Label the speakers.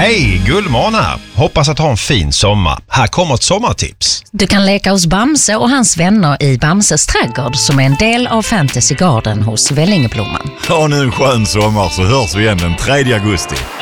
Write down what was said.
Speaker 1: Hej, Gullmån här. Hoppas att ha en fin sommar. Här kommer ett sommartips.
Speaker 2: Du kan leka hos Bamse och hans vänner i Bamses trädgård som är en del av Fantasy Garden hos Vällingeblomman.
Speaker 3: Ha nu en skön sommar så hörs vi igen den 3 augusti.